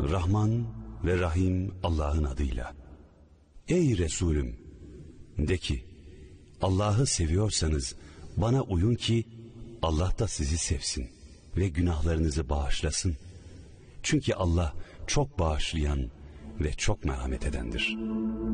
Rahman ve Rahim Allah'ın adıyla. Ey Resulüm, de ki, Allah'ı seviyorsanız bana uyun ki Allah da sizi sevsin ve günahlarınızı bağışlasın. Çünkü Allah çok bağışlayan ve çok merhamet edendir.